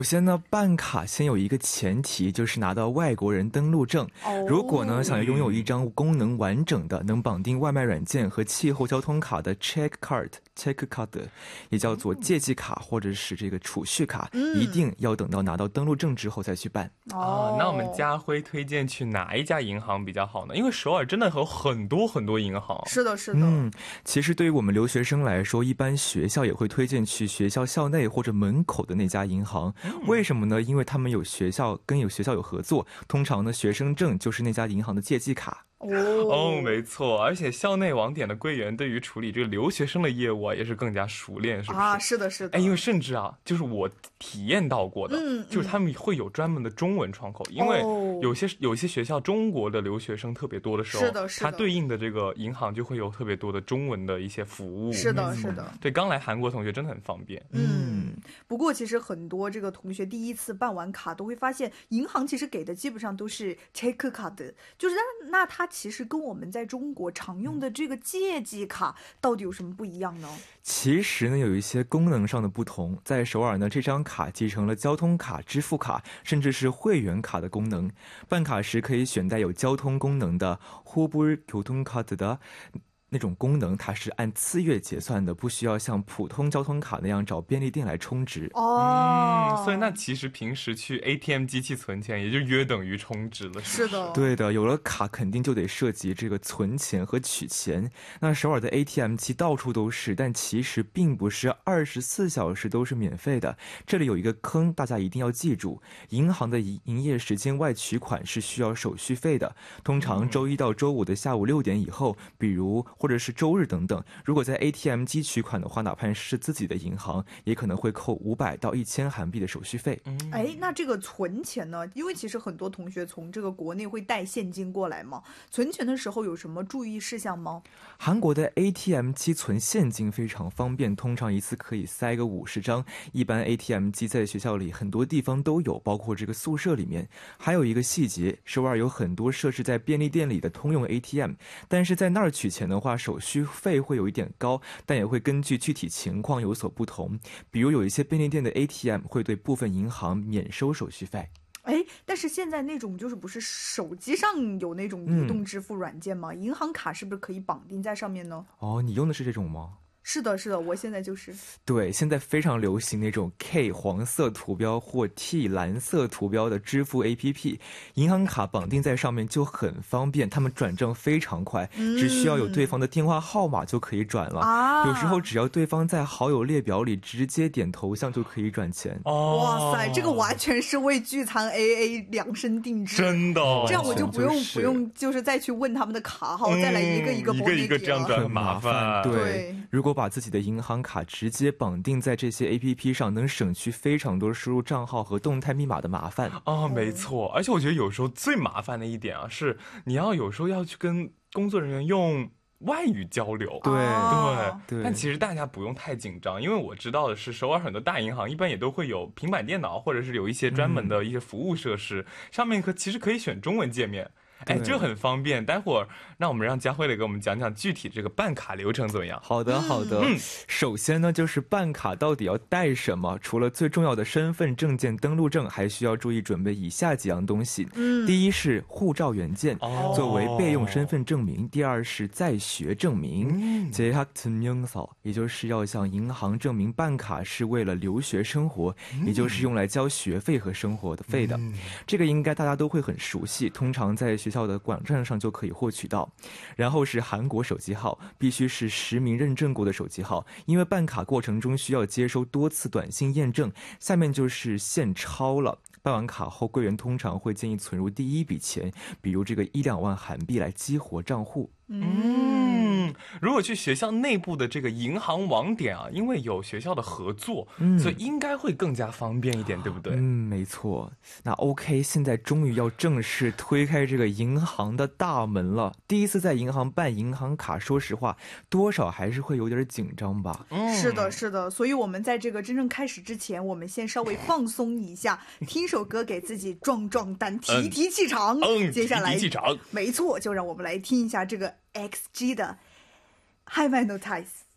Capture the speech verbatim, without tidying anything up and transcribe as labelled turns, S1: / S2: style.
S1: 首先呢，办卡先有一个前提，就是拿到外国人登录证。
S2: 哦、
S1: 如果呢想要拥有一张功能完整的、能绑定外卖软件和气候交通卡的 check card、check card， 也叫做借记卡或者是这个储蓄卡，
S2: 嗯、
S1: 一定要等到拿到登录证之后再去办。
S3: 哦、啊，那我们家辉推荐去哪一家银行比较好呢？因为首尔真的有很多很多银行。
S2: 是的，是的。
S1: 嗯，其实对于我们留学生来说，一般学校也会推荐去学校校内或者门口的那家银行。为什么呢？因为他们有学校跟有学校有合作，通常呢学生证就是那家银行的借记卡。
S3: 哦, 哦，没错，而且校内网点的柜员对于处理这个留学生的业务啊，也是更加熟练，是不是？
S2: 啊，是的，是的。
S3: 哎，因为甚至啊，就是我体验到过的，
S2: 嗯、
S3: 就是他们会有专门的中文窗口，嗯、因为有些有些学校中国的留学生特别多的时候，
S2: 是的，是的，
S3: 它对应的这个银行就会有特别多的中文的一些服务。
S2: 是的，是的。
S3: 对，刚来韩国同学真的很方便。
S2: 嗯，不过其实很多这个同学第一次办完卡都会发现，银行其实给的基本上都是 check card， 就是那那它其实跟我们在中国常用的这个借记卡到底有什么不一样呢？
S1: 其实呢，有一些功能上的不同。在首尔呢，这张卡继承了交通卡、支付卡，甚至是会员卡的功能。办卡时可以选带有交通功能的호불교통카드的那种功能，它是按次月结算的，不需要像普通交通卡那样找便利店来充值。
S2: 哦、
S3: 嗯，所以那其实平时去 A T M 机器存钱也就约等于充值了，是不是？
S2: 是的，
S1: 对的，有了卡肯定就得涉及这个存钱和取钱。那首尔的 A T M 机到处都是，但其实并不是二十四小时都是免费的。这里有一个坑，大家一定要记住：银行的营业时间外取款是需要手续费的。通常周一到周五的下午六点以后，比如或者是周日等等，如果在 A T M 机取款的话，哪怕是自己的银行，也可能会扣五百到一千韩币的手续费。
S2: 哎，那这个存钱呢？因为其实很多同学从这个国内会带现金过来嘛，存钱的时候有什么注意事项吗？
S1: 韩国的 A T M 机存现金非常方便，通常一次可以塞个五十张。一般 A T M 机在学校里很多地方都有，包括这个宿舍里面。还有一个细节，首尔有很多设置在便利店里的通用 A T M， 但是在那儿取钱的话，手续费会有一点高，但也会根据具体情况有所不同。比如有一些便利店的 A T M 会对部分银行免收手续费。
S2: 哎，但是现在那种就是不是手机上有那种移动支付软件吗？嗯、银行卡是不是可以绑定在上面呢？
S1: 哦，你用的是这种吗？
S2: 是的，是的，我现在就是。
S1: 对，现在非常流行那种 K 黄色图标或 T 蓝色图标的支付 A P P， 银行卡绑定在上面就很方便，他们转账非常快，嗯、只需要有对方的电话号码就可以转了。啊、有时候只要对方在好友列表里直接点头像就可以转钱。
S3: 哦、
S2: 哇塞，这个完全是为聚餐 A A 量身定制，
S3: 真的，
S2: 这样我就不用、就是、不用就是再去问他们的卡号，嗯、再来一个一个
S3: 一个一个这样转很麻烦。
S1: 对，
S2: 对
S1: 如果把自己的银行卡直接绑定在这些 A P P 上，能省去非常多输入账号和动态密码的麻烦。
S3: 啊，没错，而且我觉得有时候最麻烦的一点啊，是你要有时候要去跟工作人员用外语交流。
S1: 对、
S2: 哦、
S1: 对，
S3: 但其实大家不用太紧张，因为我知道的是首尔很多大银行一般也都会有平板电脑，或者是有一些专门的一些服务设施，嗯、上面可其实可以选中文界面。哎，这很方便。待会儿让我们让佳慧来给我们讲讲具体这个办卡流程怎么样。
S1: 好的好的、嗯、首先呢，就是办卡到底要带什么。除了最重要的身份证件登录证，还需要注意准备以下几样东西。嗯，第一是护照原件、哦、作为备用身份证明。第二是在学证明、재학증명서、嗯、也就是要向银行证明办卡是为了留学生活、嗯、也就是用来交学费和生活的费的、嗯、这个应该大家都会很熟悉，通常在学校的网站上就可以获取到。然后是韩国手机号，必须是实名认证过的手机号，因为办卡过程中需要接收多次短信验证。下面就是现钞了。办完卡后，柜员通常会建议存入第一笔钱，比如这个一两万韩币来激活账户。
S3: 嗯，如果去学校内部的这个银行网点啊，因为有学校的合作、嗯、所以应该会更加方便一点，对不对？
S1: 嗯，没错。那 OK， 现在终于要正式推开这个银行的大门了。第一次在银行办银行卡，说实话多少还是会有点紧张吧。
S2: 嗯，是的是的，所以我们在这个真正开始之前，我们先稍微放松一下，听首歌给自己壮壮胆，提提气场。
S3: 嗯，
S2: 接下来
S3: 提提气场，
S2: 没错，就让我们来听一下这个X G 的 Hypnotize。